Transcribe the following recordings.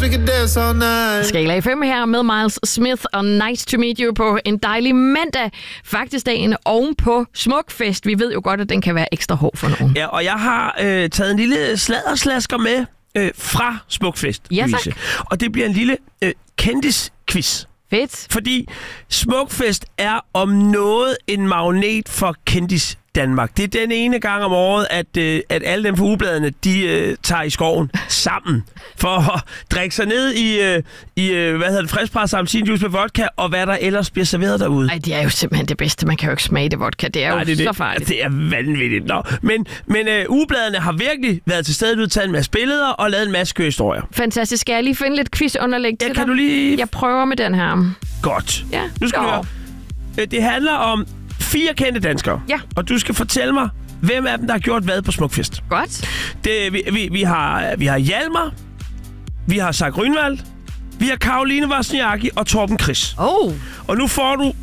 we could dance all night. Skala 5 her med Miles Smith og Nice to Meet You på en dejlig mandag. Faktisk dagen ovenpå Smukfest. Vi ved jo godt, at den kan være ekstra hård for nogen. Ja, og jeg har taget en lille sladderslasker med fra Smukfest, Ja, Louise. tak. Og det bliver en lille kendis-quiz. Fedt. Fordi Smukfest er om noget en magnet for kendis Danmark. Det er den ene gang om året, at alle dem fra ugebladene, de tager i skoven sammen for at drikke sig ned i friskpresset appelsinjuice med vodka, og hvad der ellers bliver serveret derude. Ej, det er jo simpelthen det bedste. Man kan jo ikke smage det vodka. Det er jo så farligt. Det er vanvittigt. Nå. Men ugebladene har virkelig været til stede, taget en masse billeder og lavet en masse køhistorier. Fantastisk. Skal jeg lige finde lidt quizunderlæg til dig? Kan du lige... Jeg prøver med den her. Godt. Ja. Nu skal du høre. Det handler om 4 kendte danskere. Ja. Og du skal fortælle mig, hvem af dem, der har gjort hvad på Smukfest. Godt. Vi har Hjalmar, vi har Zach Grünwald, vi har Caroline Wozniacki og Torben Chris. Og nu får du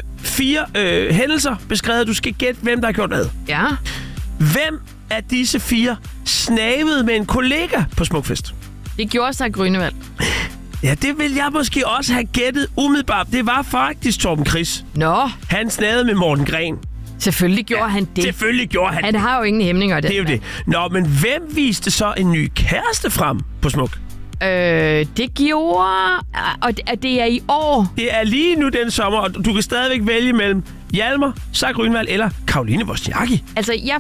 4 hændelser beskrevet. Du skal gætte, hvem der har gjort hvad. Ja. Hvem af disse 4 snavede med en kollega på Smukfest? Det gjorde Zach Grünwald. Ja, det vil jeg måske også have gættet umiddelbart. Det var faktisk Torben Chris. Nå. Han snavede med Morten Gren. Selvfølgelig gjorde han det. Selvfølgelig gjorde han det. Han har jo ingen hæmninger. Det er jo det. Nå, men hvem viste så en ny kæreste frem på Smuk? Det gjorde... Og det er i år. Det er lige nu den sommer, og du kan stadigvæk vælge mellem Hjalmar, Zach Grünwald eller Caroline Wozniacki. Altså, jeg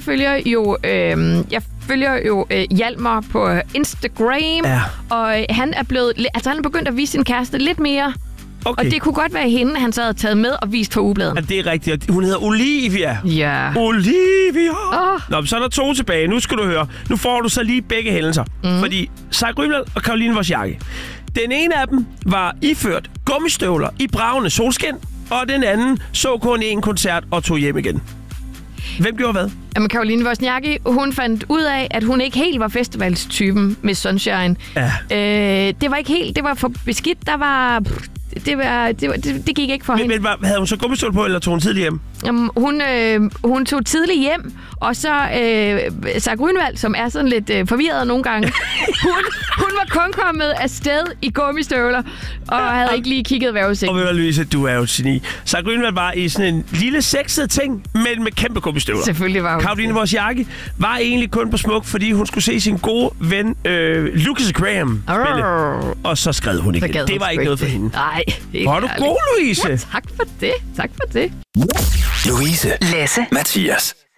følger jo Hjalmar på Instagram, Ja. og han er begyndt at vise sin kæreste lidt mere. Okay. Og det kunne godt være hende, han så havde taget med og vist på ugebladen. Ja, det er rigtigt. Hun hedder Olivia. Ja. Olivia! Nå, så er der 2 tilbage. Nu skal du høre. Nu får du så lige begge hændelser. Fordi Zach Grünwald og Caroline Wozniacki. Den ene af dem var iført gummistøvler i bragende solskin, og den anden så kun en koncert og tog hjem igen. Hvem gjorde hvad? Jamen, Caroline Wozniacki, hun fandt ud af, at hun ikke helt var festivalstypen med Sunshine. Ja. Det var ikke helt, det var for beskidt, det gik ikke for hende. Men havde hun så gummistøvler på, eller tog hun tidligt hjem? Jamen, hun tog tidligt hjem, og så Zach Grünwald, som er sådan lidt forvirret nogle gange, hun var kun kommet afsted i gummistøvler, og havde ikke lige kigget vejrudsigten. Og ved du, Louise, du er jo et geni. Zach Grünwald var i sådan en lille sexet ting, men med kæmpe gummistøvler. Selvfølgelig var hun. Caroline Wozniacki var egentlig kun på Smuk, fordi hun skulle se sin gode ven Lucas Graham spille. Og så skrev hun ikke. Det var ikke noget for hende. Nej. Var du god, Louise? Ja, tak for det. Tak for det. Louise, Lasse, Mathias.